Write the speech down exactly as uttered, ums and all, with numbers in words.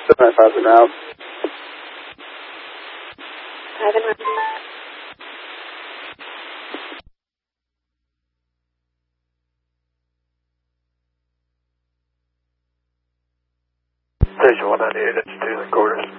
seventy-five to ground. Five and one. Station one ninety-eight, it's two and a quarter.